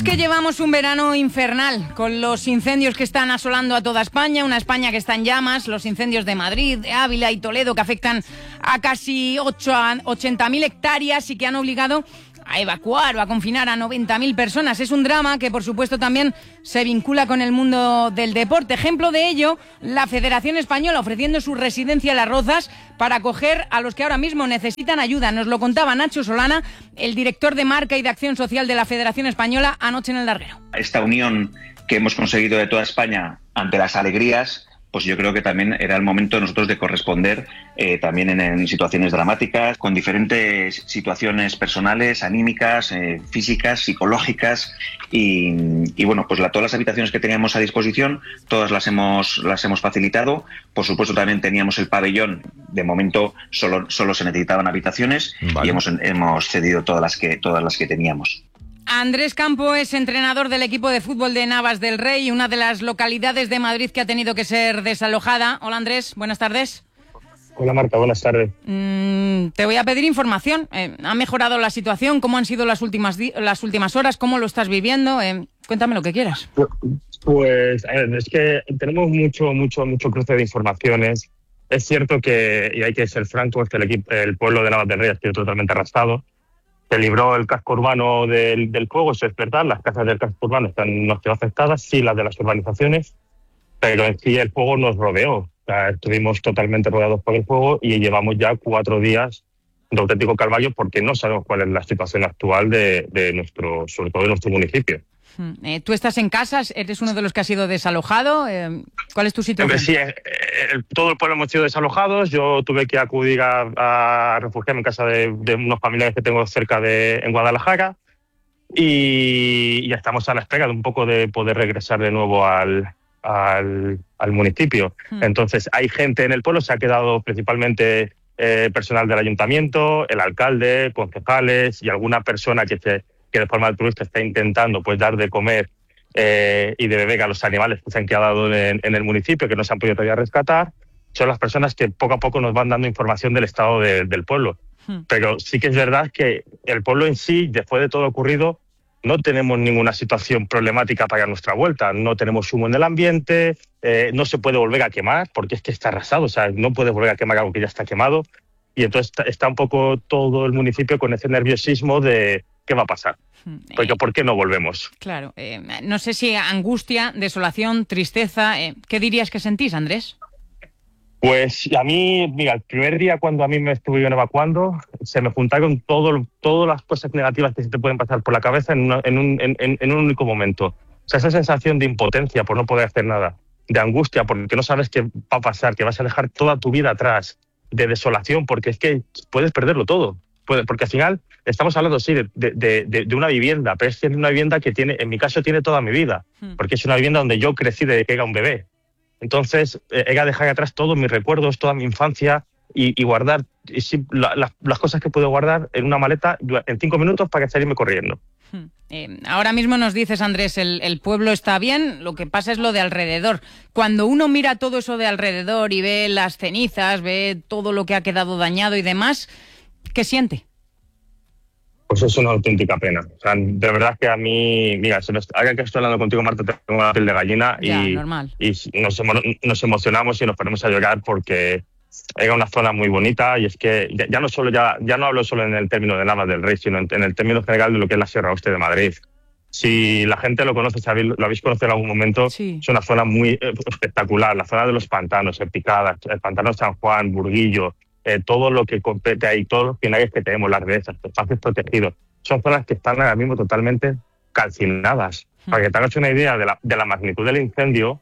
que llevamos un verano infernal, con los incendios que están asolando a toda España, una España que está en llamas, los incendios de Madrid, de Ávila y Toledo que afectan a casi 80.000 hectáreas y que han obligado a evacuar o a confinar a 90.000 personas. Es un drama que, por supuesto, también se vincula con el mundo del deporte. Ejemplo de ello, la Federación Española ofreciendo su residencia en Las Rozas para acoger a los que ahora mismo necesitan ayuda. Nos lo contaba Nacho Solana, el director de Marca y de Acción Social de la Federación Española, anoche en El Larguero. Esta unión que hemos conseguido de toda España ante las alegrías, pues yo creo que también era el momento de nosotros de corresponder también en situaciones dramáticas, con diferentes situaciones personales, anímicas, físicas, psicológicas y bueno, pues todas las habitaciones que teníamos a disposición, todas las hemos facilitado. Por supuesto también teníamos el pabellón, de momento solo se necesitaban habitaciones. Vale. Y hemos cedido todas las que teníamos. Andrés Campo es entrenador del equipo de fútbol de Navas del Rey, una de las localidades de Madrid que ha tenido que ser desalojada. Hola Andrés, buenas tardes. Hola Marta, buenas tardes. Te voy a pedir información. ¿Ha mejorado la situación? ¿Cómo han sido las últimas horas? ¿Cómo lo estás viviendo? Cuéntame lo que quieras. Pues a ver, es que tenemos mucho cruce de informaciones. Es cierto que, y hay que ser franco, es que el pueblo de Navas del Rey ha sido totalmente arrasado. Se libró el casco urbano del fuego, eso es verdad, las casas del casco urbano no están afectadas, sí las de las urbanizaciones, pero en sí el fuego nos rodeó. O sea, estuvimos totalmente rodeados por el fuego y llevamos ya 4 días de auténtico calvario porque no sabemos cuál es la situación actual sobre todo de nuestro municipio. ¿Tú estás en casa? ¿Eres uno de los que ha sido desalojado? ¿Cuál es tu situación? Sí, todo el pueblo hemos sido desalojados. Yo tuve que acudir a refugiarme en casa de unos familiares que tengo cerca en Guadalajara y ya estamos a la espera de un poco de poder regresar de nuevo al municipio. Entonces hay gente en el pueblo, se ha quedado principalmente personal del ayuntamiento, el alcalde, concejales y alguna persona que de forma altruista está intentando pues dar de comer y de beber a los animales que se han quedado en el municipio, que no se han podido todavía rescatar. Son las personas que poco a poco nos van dando información del estado del pueblo. Pero sí que es verdad que el pueblo en sí, después de todo lo ocurrido, no tenemos ninguna situación problemática para nuestra vuelta. No tenemos humo en el ambiente, no se puede volver a quemar porque es que está arrasado, o sea, no puedes volver a quemar algo que ya está quemado. Y entonces está un poco todo el municipio con ese nerviosismo de ¿qué va a pasar? Porque ¿por qué no volvemos? Claro. No sé si angustia, desolación, tristeza. ¿Qué dirías que sentís, Andrés? Pues a mí, mira, el primer día cuando a mí me estuvieron evacuando, se me juntaron todas las cosas negativas que se te pueden pasar por la cabeza en un único momento. O sea, esa sensación de impotencia por no poder hacer nada, de angustia porque no sabes qué va a pasar, que vas a dejar toda tu vida atrás, de desolación porque es que puedes perderlo todo. Porque al final estamos hablando, sí, de una vivienda, pero es una vivienda que en mi caso tiene toda mi vida, porque es una vivienda donde yo crecí desde que era un bebé. Entonces, era dejar atrás todos mis recuerdos, toda mi infancia y guardar las cosas que puedo guardar en una maleta en 5 minutos para salirme corriendo. Ahora mismo nos dices, Andrés, el pueblo está bien, lo que pasa es lo de alrededor. Cuando uno mira todo eso de alrededor y ve las cenizas, ve todo lo que ha quedado dañado y demás, ¿qué siente? Pues es una auténtica pena. O sea, de verdad que a mí, mira, ahora que estoy hablando contigo, Marta, tengo una piel de gallina normal. Y nos emocionamos y nos ponemos a llorar porque era una zona muy bonita y es que ya no hablo solo en el término de Navas del Rey, sino en el término general de lo que es la Sierra Oeste de Madrid. Si la gente lo conoce, lo habéis conocido en algún momento, sí. Es una zona muy espectacular, la zona de los pantanos, el Picadas, el pantano de San Juan, Burguillo, todo lo que compete ahí, todos los pinares que tenemos, las dehesas, los espacios protegidos, son zonas que están ahora mismo totalmente calcinadas. Para que te hagas una idea de la magnitud del incendio,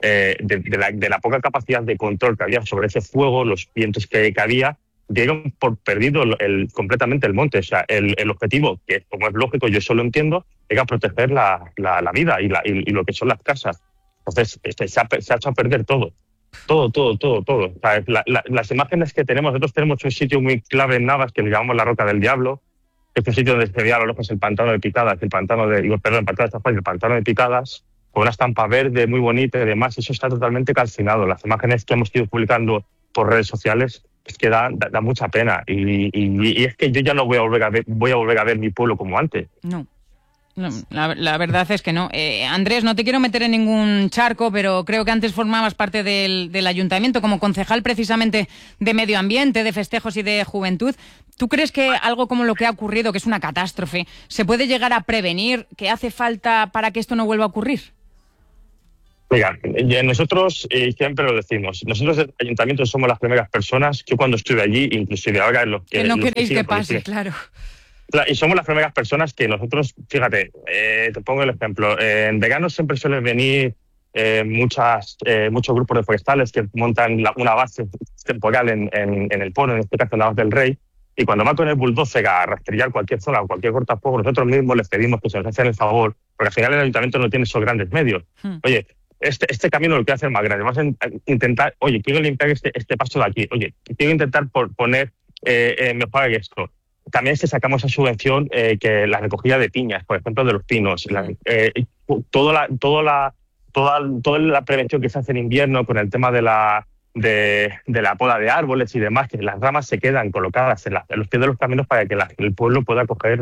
de la poca capacidad de control que había sobre ese fuego, los vientos que había, dieron por perdido completamente el monte. O sea, el objetivo, que como es lógico, yo eso lo entiendo, era proteger la vida y lo que son las casas. Entonces, se ha hecho a perder todo. Todo. O sea, las imágenes que tenemos, nosotros tenemos un sitio muy clave en Navas que le llamamos la Roca del Diablo, que es un sitio donde se veía a lo lejos el pantano de Picadas, el pantano de San Juan y el pantano de Picadas, con una estampa verde muy bonita y demás. Eso está totalmente calcinado. Las imágenes que hemos ido publicando por redes sociales es que da mucha pena y es que yo ya no voy a volver a ver mi pueblo como antes. No. No, la verdad es que no. Andrés, no te quiero meter en ningún charco, pero creo que antes formabas parte del ayuntamiento como concejal precisamente de medio ambiente, de festejos y de juventud. ¿Tú crees que algo como lo que ha ocurrido, que es una catástrofe, se puede llegar a prevenir? ¿Qué hace falta para que esto no vuelva a ocurrir? Mira, nosotros siempre lo decimos, nosotros el ayuntamiento somos las primeras personas, yo cuando estuve allí, inclusive ahora en los que... Que no queréis que pase, claro. Y somos las primeras personas que nosotros, fíjate, te pongo el ejemplo, en verano siempre suelen venir muchos grupos de forestales que montan una base temporal en el Polo, en este caso en la Navas del Rey, y cuando va con el bulldozer a rastrillar cualquier zona o cualquier cortafuego, nosotros mismos les pedimos que se nos hagan el favor, porque al final el ayuntamiento no tiene esos grandes medios. Oye, este camino lo quiero hacer más grande, vamos a intentar, oye, quiero limpiar este paso de aquí, oye, quiero intentar poner mejor esto. También sacamos esa subvención que la recogida de piñas, por ejemplo, de los pinos, toda la prevención que se hace en invierno con el tema de la poda de árboles y demás, que las ramas se quedan colocadas en los pies de los caminos para que el pueblo pueda coger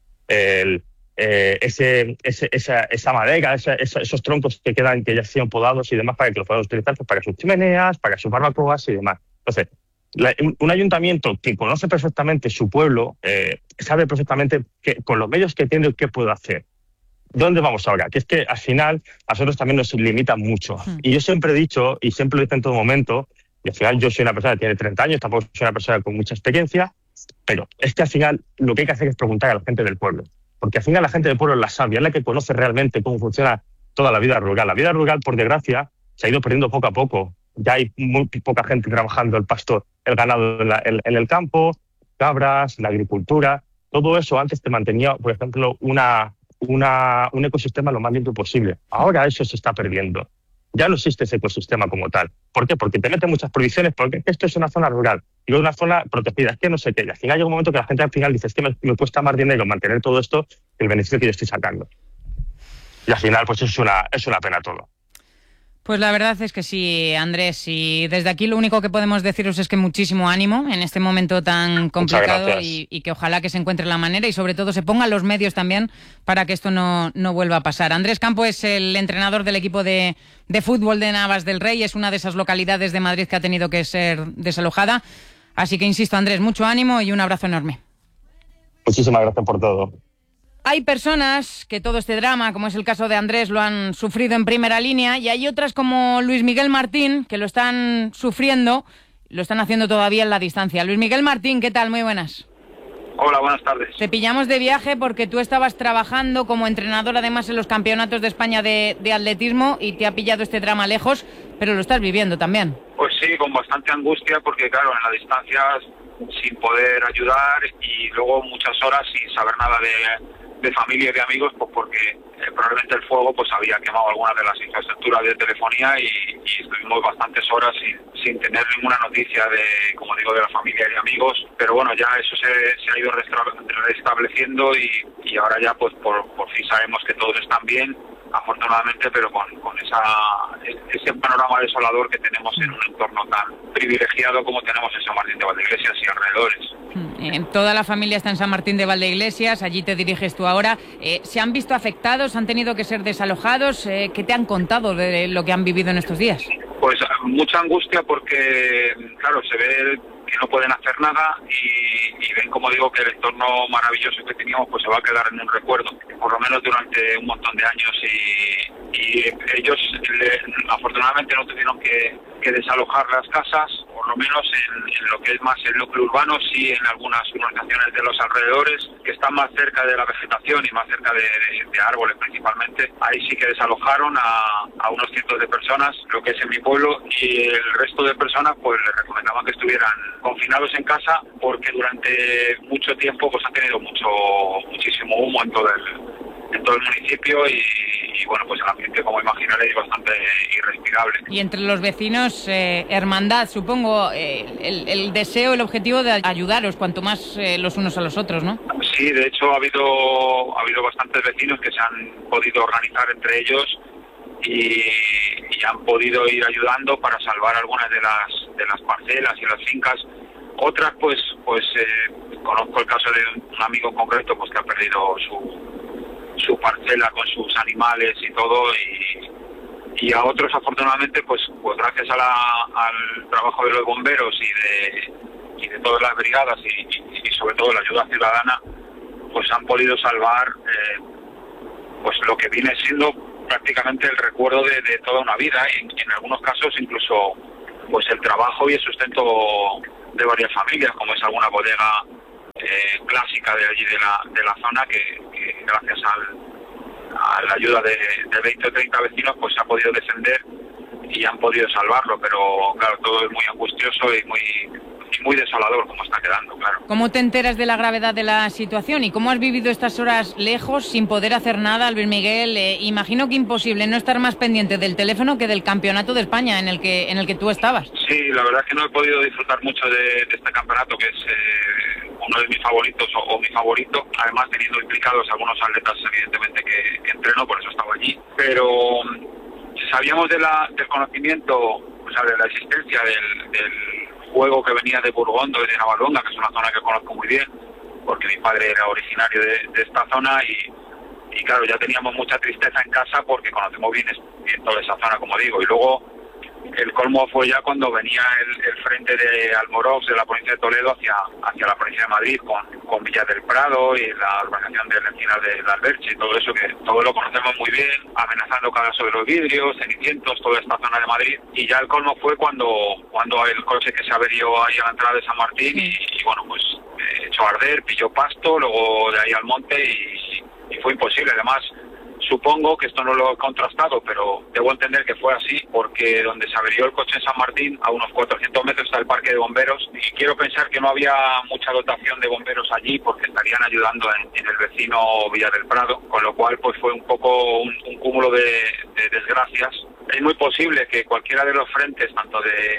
esa madera, esos troncos que quedan, que ya sean podados y demás, para que los puedan utilizar para sus chimeneas, para sus barbacoas y demás. Entonces, un ayuntamiento que conoce perfectamente su pueblo, sabe perfectamente con los medios que tiene qué puede hacer. ¿Dónde vamos ahora? Que es que al final a nosotros también nos limitan mucho. Y yo siempre he dicho, y siempre lo digo en todo momento, y al final yo soy una persona que tiene 30 años, tampoco soy una persona con mucha experiencia, pero es que al final lo que hay que hacer es preguntar a la gente del pueblo. Porque al final la gente del pueblo es la sabia, es la que conoce realmente cómo funciona toda la vida rural. La vida rural, por desgracia, se ha ido perdiendo poco a poco. Ya hay muy poca gente trabajando el pasto, el ganado en el campo, cabras, la agricultura. Todo eso antes te mantenía, por ejemplo, un ecosistema lo más limpio posible. Ahora eso se está perdiendo. Ya no existe ese ecosistema como tal. ¿Por qué? Porque te meten muchas prohibiciones, porque esto es una zona rural y una zona protegida. Es que no sé qué. Y al final llega un momento que la gente al final dice, es que me cuesta más dinero mantener todo esto que el beneficio que yo estoy sacando. Y al final, pues es una pena todo. Pues la verdad es que sí, Andrés, y desde aquí lo único que podemos deciros es que muchísimo ánimo en este momento tan complicado y que ojalá que se encuentre la manera y sobre todo se pongan los medios también para que esto no vuelva a pasar. Andrés Campo es el entrenador del equipo de fútbol de Navas del Rey, es una de esas localidades de Madrid que ha tenido que ser desalojada, así que insisto, Andrés, mucho ánimo y un abrazo enorme. Muchísimas gracias por todo. Hay personas que todo este drama, como es el caso de Andrés, lo han sufrido en primera línea y hay otras como Luis Miguel Martín que lo están sufriendo, lo están haciendo todavía en la distancia. Luis Miguel Martín, ¿qué tal? Muy buenas. Hola, buenas tardes. Te pillamos de viaje porque tú estabas trabajando como entrenador además en los campeonatos de España de atletismo y te ha pillado este drama lejos, pero lo estás viviendo también. Pues sí, con bastante angustia porque claro, en la distancia sin poder ayudar y luego muchas horas sin saber nada de familia y de amigos, pues porque probablemente el fuego pues había quemado algunas de las infraestructuras de telefonía y estuvimos bastantes horas sin tener ninguna noticia de, como digo, de la familia y de amigos, pero bueno, ya eso se ha ido restableciendo y ahora ya pues por fin sabemos que todos están bien, afortunadamente, pero con ese panorama desolador que tenemos en un entorno tan privilegiado como tenemos en San Martín de Valdeiglesias y alrededores. Toda la familia está en San Martín de Valdeiglesias, allí te diriges tú ahora. ¿Se han visto afectados? ¿Han tenido que ser desalojados? ¿Qué te han contado de lo que han vivido en estos días? Pues mucha angustia porque, claro, se ve que no pueden hacer nada y ven, como digo, que el entorno maravilloso que teníamos pues se va a quedar en un recuerdo, por lo menos durante un montón de años y ellos afortunadamente no tuvieron que desalojar las casas, por lo menos en lo que es más el núcleo urbano, sí en algunas urbanizaciones de los alrededores que están más cerca de la vegetación y más cerca de árboles principalmente, ahí sí que desalojaron a unos cientos de personas, lo que es en mi pueblo, y el resto de personas pues les recomendaban que estuvieran confinados en casa porque durante mucho tiempo pues han tenido muchísimo humo en todo el municipio y bueno, pues el ambiente, como imaginaréis, bastante irrespirable. Y entre los vecinos, hermandad, supongo, el deseo, el objetivo de ayudaros cuanto más los unos a los otros, ¿no? Sí, de hecho ha habido bastantes vecinos que se han podido organizar entre ellos y han podido ir ayudando para salvar algunas de las parcelas y las fincas. Otras pues conozco el caso de un amigo en concreto pues que ha perdido su parcela con sus animales y todo, y a otros afortunadamente pues gracias al trabajo de los bomberos y de todas las brigadas y sobre todo la ayuda ciudadana, pues han podido salvar pues lo que viene siendo prácticamente el recuerdo de toda una vida, y en algunos casos incluso pues el trabajo y el sustento de varias familias, como es alguna bodega clásica de allí de la zona que gracias a la ayuda de 20 o 30 vecinos pues se ha podido defender y han podido salvarlo, pero claro, todo es muy angustioso y muy desolador como está quedando, claro. ¿Cómo te enteras de la gravedad de la situación y cómo has vivido estas horas lejos sin poder hacer nada, Luis Miguel? Imagino que imposible no estar más pendiente del teléfono que del campeonato de España en el que tú estabas. Sí, la verdad es que no he podido disfrutar mucho de este campeonato, que es uno de mis favoritos o mi favorito, además teniendo implicados algunos atletas evidentemente que entreno, por eso estaba allí, pero sabíamos del conocimiento, o sea, de la existencia del juego que venía de Burgondo y de Navaluenga, que es una zona que conozco muy bien, porque mi padre era originario de esta zona y claro, ya teníamos mucha tristeza en casa porque conocemos bien toda esa zona, como digo, y luego el colmo fue ya cuando venía el frente de Almorox de la provincia de Toledo hacia la provincia de Madrid con Villa del Prado y la urbanización de Encinas de Alberche y todo eso, que todo lo conocemos muy bien, amenazando cada sobre los vidrios, Cenicientos, toda esta zona de Madrid, y ya el colmo fue cuando el coche que se averió ahí a la entrada de San Martín y bueno, pues echó a arder, pilló pasto, luego de ahí al monte y fue imposible. Además, supongo que esto no lo he contrastado, pero debo entender que fue así, porque donde se averió el coche en San Martín, a unos 400 metros está el parque de bomberos, y quiero pensar que no había mucha dotación de bomberos allí, porque estarían ayudando en el vecino Villa del Prado, con lo cual pues fue un poco un cúmulo de desgracias. Es muy posible que cualquiera de los frentes, tanto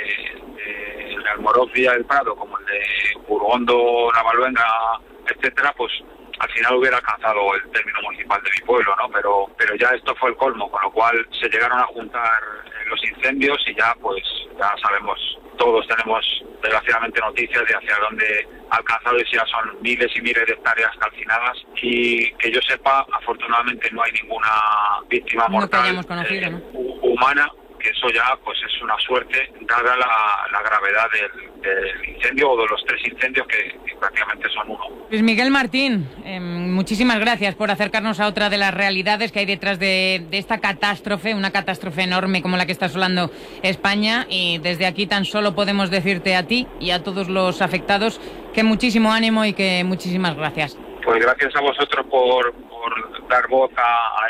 de Almorox, Villa del Prado, como el de Burgondo, Navaluenga, etcétera, pues al final hubiera alcanzado el término municipal de mi pueblo, ¿no? Pero ya esto fue el colmo, con lo cual se llegaron a juntar los incendios y ya pues ya sabemos, todos tenemos desgraciadamente noticias de hacia dónde ha alcanzado, y ya son miles y miles de hectáreas calcinadas, y que yo sepa, afortunadamente no hay ninguna víctima mortal humana, que eso ya pues es una suerte dada la gravedad del incendio, o de los 3 incendios que prácticamente son uno. Luis Miguel Martín, muchísimas gracias por acercarnos a otra de las realidades que hay detrás de esta catástrofe, una catástrofe enorme como la que está asolando España, y desde aquí tan solo podemos decirte a ti y a todos los afectados que muchísimo ánimo y que muchísimas gracias. Pues gracias a vosotros por dar voz a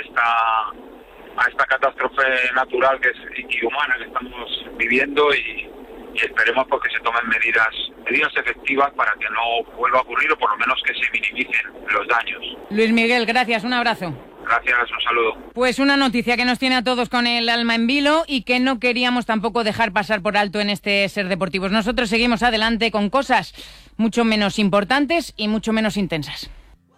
esta catástrofe natural y humana que estamos viviendo, y esperemos porque se tomen medidas efectivas para que no vuelva a ocurrir, o por lo menos que se minimicen los daños. Luis Miguel, gracias, un abrazo. Gracias, un saludo. Pues una noticia que nos tiene a todos con el alma en vilo y que no queríamos tampoco dejar pasar por alto en este Ser Deportivos. Nosotros seguimos adelante con cosas mucho menos importantes y mucho menos intensas.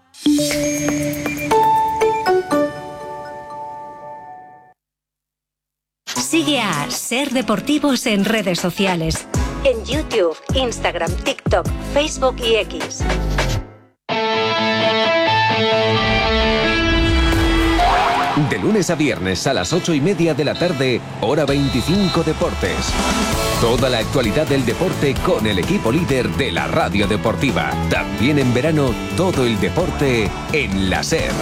Sigue a Ser Deportivos en redes sociales. En YouTube, Instagram, TikTok, Facebook y X. De lunes a viernes a las 8:30 de la tarde, hora 25 Deportes. Toda la actualidad del deporte con el equipo líder de la radio deportiva. También en verano, todo el deporte en la SER.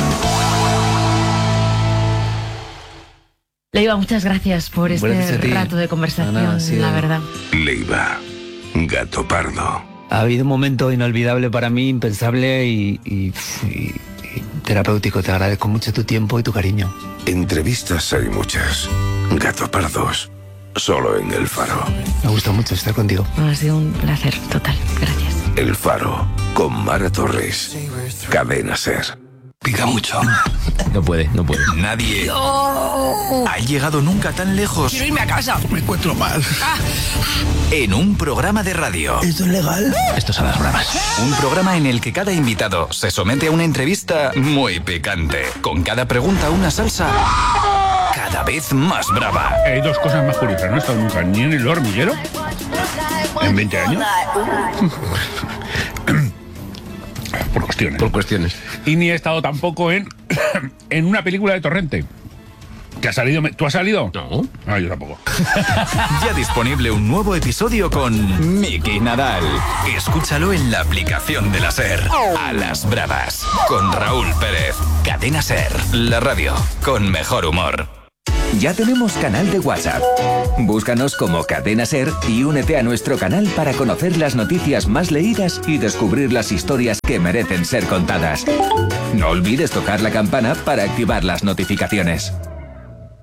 Leiva, muchas gracias por este rato de conversación, la verdad. Leiva, gato pardo. Ha habido un momento inolvidable para mí, impensable y terapéutico. Te agradezco mucho tu tiempo y tu cariño. Entrevistas hay muchas. Gato pardos, solo en El Faro. Me gustó mucho estar contigo. Ha sido un placer total, gracias. El Faro, con Mara Torres. Cadena SER. Pica mucho. No puede. Nadie ha llegado nunca tan lejos. Quiero irme a casa. Me encuentro mal. En un programa de radio. ¿Esto es legal? Esto es a las bravas. Un programa en el que cada invitado se somete a una entrevista muy picante. Con cada pregunta una salsa cada vez más brava. Hay dos cosas más curiosas. No he estado nunca ni en el hormiguero en 20 años. Por cuestiones. Y ni he estado tampoco en una película de Torrente. ¿Que ha salido? ¿Tú has salido? No. Yo tampoco. Ya disponible un nuevo episodio con Miki Nadal. Escúchalo en la aplicación de la SER. A las bravas. Con Raúl Pérez. Cadena SER. La radio con mejor humor. Ya tenemos canal de WhatsApp. Búscanos como Cadena SER y únete a nuestro canal para conocer las noticias más leídas y descubrir las historias que merecen ser contadas. No olvides tocar la campana para activar las notificaciones.